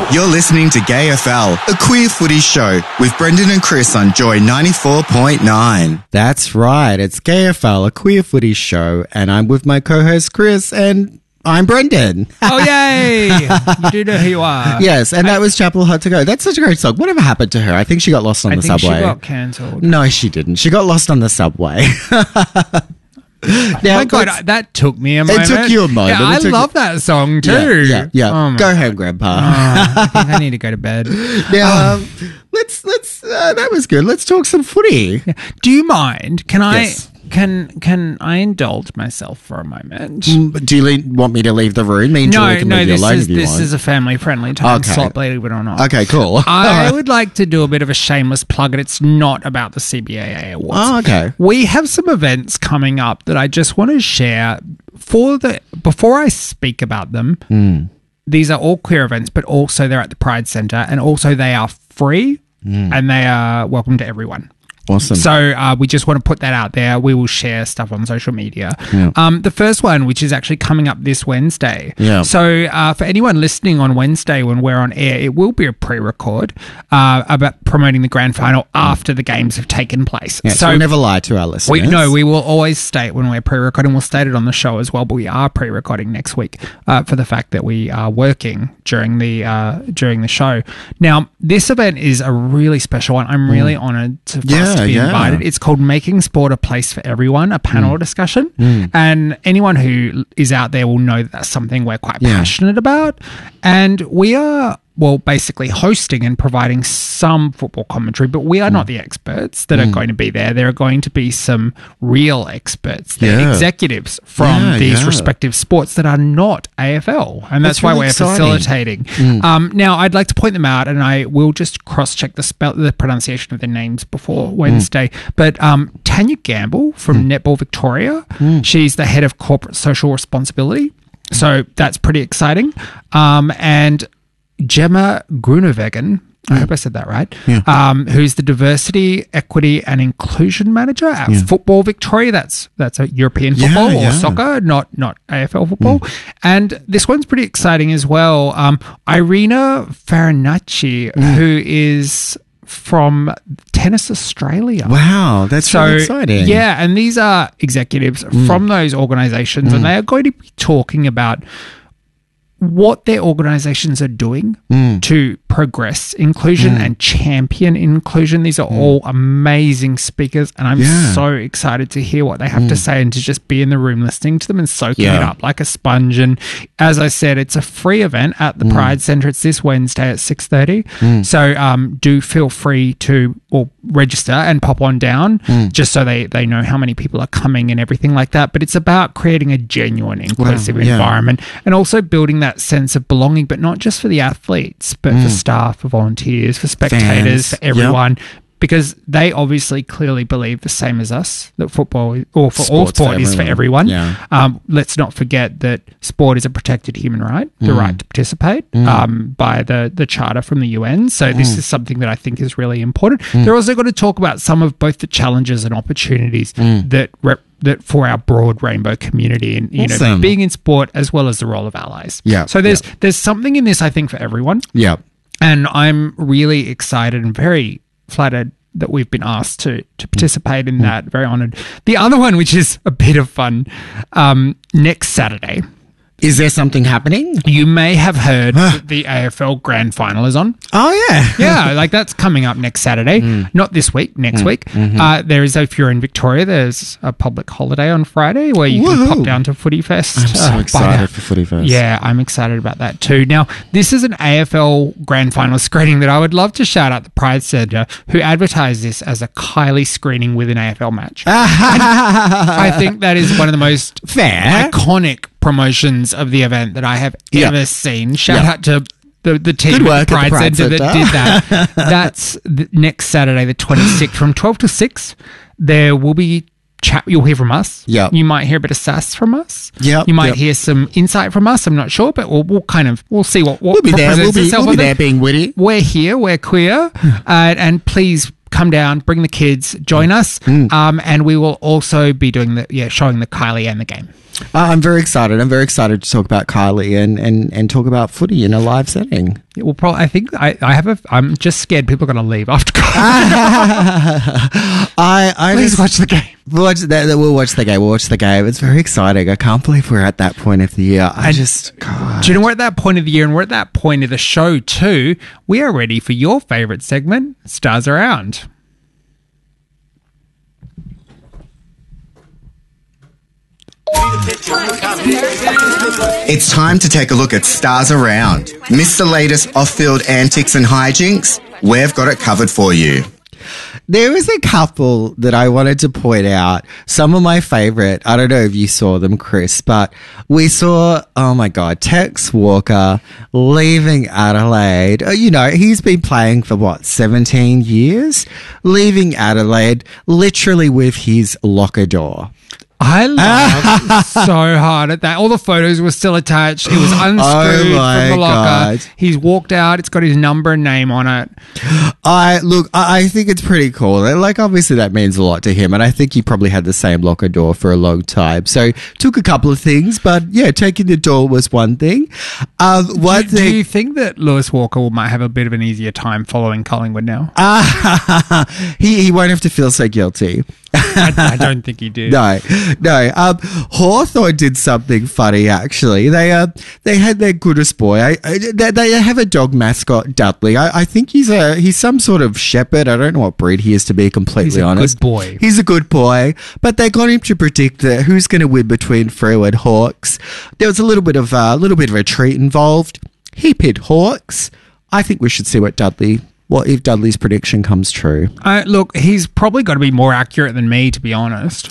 You're listening to Gay FL, a queer footy show with Brendan and Chris on Joy 94.9. That's right. It's Gay FL, a queer footy show, and I'm with my co-host Chris, and I'm Brendan. Oh, yay! You do know who you are. Yes, and that was Chapel Hut to Go. That's such a great song. Whatever happened to her? I think she got lost on the subway. I think she got cancelled. No, she didn't. She got lost on the subway. Now, oh my God, that took me a moment. It took you a moment. Yeah, I love that song too. Yeah. Oh Go home, Grandpa. I think I need to go to bed. Now, let's. That was good. Let's talk some footy. Yeah. Do you mind? Yes. Can I indulge myself for a moment? Do you want me to leave the room? This is a family-friendly time slot, believe it or not. Okay, cool. I would like to do a bit of a shameless plug, and it's not about the CBAA Awards. Oh, okay. We have some events coming up that I just want to share before I speak about them. These are all queer events, but also they're at the Pride Centre, and also they are free and they are welcome to everyone. Awesome. So we just want to put that out there. We will share stuff on social media. Yeah. The first one, which is actually coming up this Wednesday. Yeah. So for anyone listening on Wednesday when we're on air, it will be a pre-record about promoting the grand final after the games have taken place. Yeah, so we'll never lie to our listeners. We will always state when we're pre-recording. We'll state it on the show as well, but we are pre-recording next week for the fact that we are working during the show. Now, this event is a really special one. I'm really honoured to be invited. It's called Making Sport a Place for Everyone, a panel discussion. And anyone who is out there will know that that's something we're quite passionate about. And we are, basically hosting and providing some football commentary, but we are not the experts that are going to be there. There are going to be some real experts, executives from these respective sports that are not AFL, and that's why really we're facilitating. Now, I'd like to point them out, and I will just cross-check the pronunciation of their names before Wednesday, but Tanya Gamble from Netball Victoria, she's the head of corporate social responsibility, so that's pretty exciting, and Gemma Grunewegen, I hope I said that right, who's the Diversity, Equity and Inclusion Manager at Football Victoria. That's a European football or soccer, not AFL football. And this one's pretty exciting as well. Irina Farinacci, who is from Tennis Australia. Wow, that's really exciting. Yeah, and these are executives from those organisations, and they are going to be talking about what their organisations are doing to progress inclusion and champion inclusion. These are all amazing speakers, and I'm so excited to hear what they have to say and to just be in the room listening to them and soaking it up like a sponge. And as I said, it's a free event at the Pride Centre. It's this Wednesday at 6:30. So do feel free to register and pop on down just so they know how many people are coming and everything like that. But it's about creating a genuine inclusive environment and also building that sense of belonging, but not just for the athletes, but for staff, for volunteers, for spectators, for everyone. Because they obviously clearly believe the same as us, that football, or for all sport, is for everyone. Let's not forget that sport is a protected human right, the right to participate by the Charter from the UN. So this is something that I think is really important. They're also going to talk about some of both the challenges and opportunities that for our broad rainbow community and know, being in sport as well as the role of allies. So there's something in this, I think, for everyone. And I'm really excited and very flattered that we've been asked to participate in that. Very honoured. The other one, which is a bit of fun, next Saturday. Is there something happening? You may have heard that the AFL Grand Final is on. Oh, yeah. Yeah, like that's coming up next Saturday. Not this week, next week. There is, if you're in Victoria, there's a public holiday on Friday where you can pop down to Footy Fest. I'm so excited for Footy Fest. Yeah, I'm excited about that too. Now, this is an AFL Grand Final screening that I would love to shout out the Pride Centre, who advertised this as a Kylie screening with an AFL match. I think that is one of the most iconic promotions of the event that I have ever seen. Shout out to the team at the Pride Centre that did that. That's next Saturday, the 26th, from 12 to 6. There will be chat. You'll hear from us. You might hear a bit of sass from us. You might hear some insight from us. I'm not sure, but we'll see what we'll be there. We'll be there being witty. We're here. We're queer, and please come down, bring the kids, join us, and we will also be doing showing the Kylie and the game. I'm very excited. I'm very excited to talk about Kylie and talk about footy in a live setting. Well, probably. I think I'm just scared people are going to leave after. Please watch the game. We'll watch the game. We'll watch the game. It's very exciting. I can't believe we're at that point of the year. God. Do you know we're at that point of the year and we're at that point of the show too? We are ready for your favourite segment, Stars Around. It's time to take a look at Stars Around. Miss the latest off-field antics and hijinks? We've got it covered for you. There was a couple that I wanted to point out. Some of my favourite. I don't know if you saw them, Chris, but we saw, oh my God, Tex Walker leaving Adelaide. You know, he's been playing for 17 years? Leaving Adelaide literally with his locker door. I laughed so hard at that. All the photos were still attached. It was unscrewed from the locker. God. He's walked out. It's got his number and name on it. I think it's pretty cool. Like, obviously that means a lot to him, and I think he probably had the same locker door for a long time. So took a couple of things, but yeah, taking the door was one thing. Do you think that Lewis Walker might have a bit of an easier time following Collingwood now? He won't have to feel so guilty. I don't think he did. No. Hawthorn did something funny, actually. They had their goodest boy. They have a dog mascot, Dudley. I think he's some sort of shepherd. I don't know what breed he is, to be completely honest. He's a good boy. He's a good boy. But they got him to predict who's going to win between Freo and Hawks. There was a little bit of a treat involved. He picked Hawks. I think we should see what if Dudley's prediction comes true. Look, he's probably got to be more accurate than me, to be honest.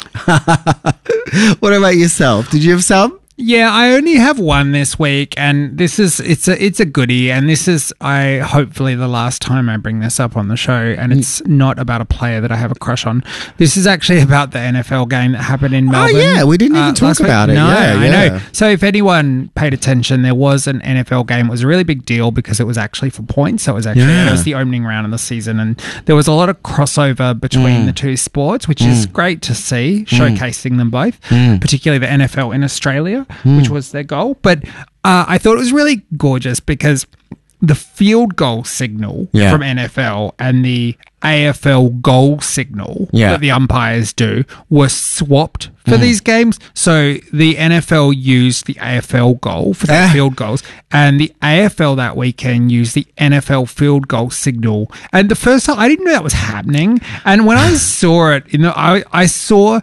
What about yourself? Did you have some? Yeah, I only have one this week, and it's a goodie, and this is hopefully the last time I bring this up on the show, and it's not about a player that I have a crush on. This is actually about the NFL game that happened in Melbourne. Oh yeah, we didn't even talk about it. No, yeah, I know. So if anyone paid attention, there was an NFL game. It was a really big deal because it was actually for points. So it was it was the opening round of the season, and there was a lot of crossover between the two sports, which is great to see, showcasing them both, particularly the NFL in Australia. Which was their goal. But I thought it was really gorgeous because the field goal signal from NFL and the AFL goal signal that the umpires do were swapped for these games. So the NFL used the AFL goal for the field goals, and the AFL that weekend used the NFL field goal signal. And the first time, I didn't know that was happening. And when I saw it, I saw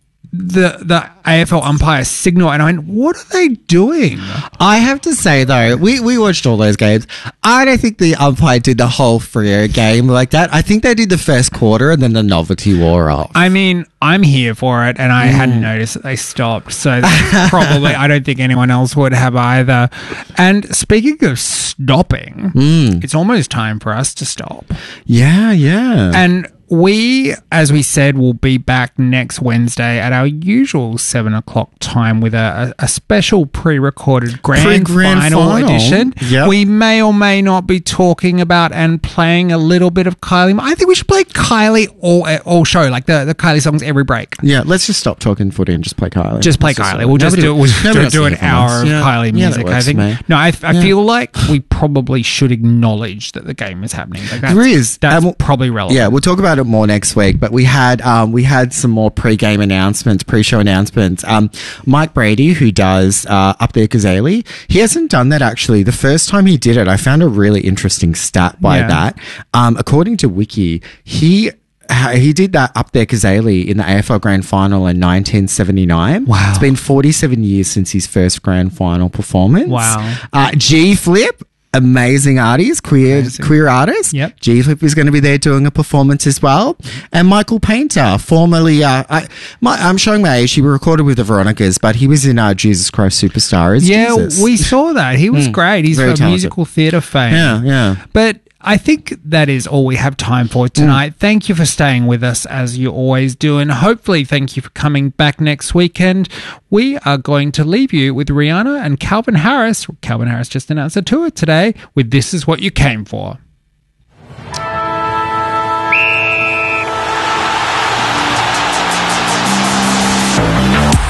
the AFL umpire signal, and I went, what are they doing? I have to say, though, we watched all those games. I don't think the umpire did the whole Freo game like that. I think they did the first quarter, and then the novelty wore off. I mean, I'm here for it, and I hadn't noticed that they stopped, so probably I don't think anyone else would have either. And speaking of stopping, it's almost time for us to stop. Yeah. And we, as we said, will be back next Wednesday at our usual 7 o'clock time with a special pre-recorded grand final edition. Yep. We may or may not be talking about and playing a little bit of Kylie. I think we should play Kylie all show, like the Kylie songs every break. Yeah, let's just stop talking footy and just play Kylie. Just play Kylie. We'll just do an hour of Kylie music, I think. No, I feel like we probably should acknowledge that the game is happening. Like there is. That's probably relevant. Yeah, we'll talk about it more next week, but we had some more pre-game announcements, pre-show announcements. Mike Brady, who does Up There Kazali, he hasn't done that actually. The first time he did it, I found a really interesting stat by that. According to Wiki, he did that Up There Kazali in the AFL Grand Final in 1979. Wow. It's been 47 years since his first Grand Final performance. Wow. G-Flip, amazing artist, queer artist. Yep. G-Flip is going to be there doing a performance as well. And Michael Painter, formerly, I'm showing my age, he recorded with the Veronicas, but he was in Jesus Christ Superstar as Jesus. We saw that. He was great. He's Very got talented. musical theatre fame. Yeah. But I think that is all we have time for tonight. Thank you for staying with us as you always do, and hopefully thank you for coming back next weekend. We are going to leave you with Rihanna and Calvin Harris. Calvin Harris just announced a tour today with This Is What You Came For.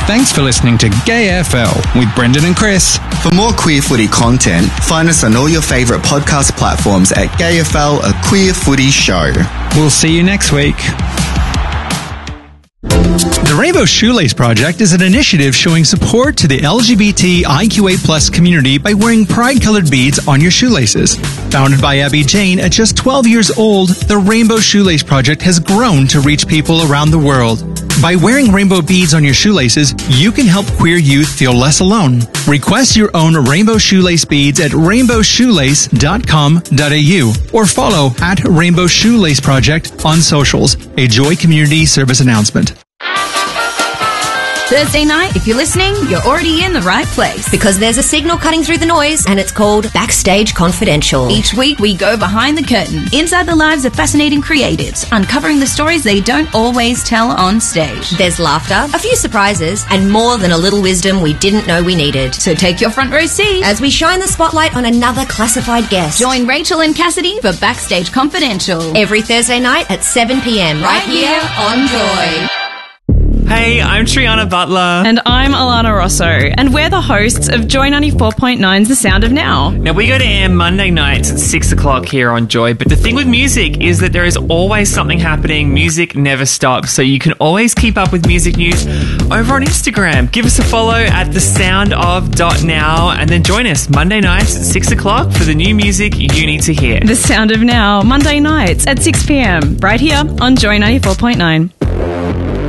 Thanks for listening to Gay AFL with Brendan and Chris. For more queer footy content, find us on all your favourite podcast platforms at GayFL, a queer footy show. We'll see you next week. The Rainbow Shoelace Project is an initiative showing support to the LGBTIQA+ community by wearing pride-colored beads on your shoelaces. Founded by Abby Jane at just 12 years old, the Rainbow Shoelace Project has grown to reach people around the world. By wearing rainbow beads on your shoelaces, you can help queer youth feel less alone. Request your own rainbow shoelace beads at rainbowshoelace.com.au or follow at Rainbow Shoelace Project on socials. A Joy Community Service announcement. Thursday night, if you're listening, you're already in the right place. Because there's a signal cutting through the noise, and it's called Backstage Confidential. Each week, we go behind the curtain, inside the lives of fascinating creatives, uncovering the stories they don't always tell on stage. There's laughter, a few surprises, and more than a little wisdom we didn't know we needed. So take your front row seat as we shine the spotlight on another classified guest. Join Rachel and Cassidy for Backstage Confidential. Every Thursday night at 7 p.m. right here on Joy. Hey, I'm Triana Butler. And I'm Alana Rosso, and we're the hosts of Joy 94.9's The Sound of Now. Now, we go to air Monday nights at 6 o'clock here on Joy, but the thing with music is that there is always something happening. Music never stops, so you can always keep up with music news over on Instagram. Give us a follow at thesoundof.now, and then join us Monday nights at 6 o'clock for the new music you need to hear. The Sound of Now, Monday nights at 6 p.m, right here on Joy 94.9.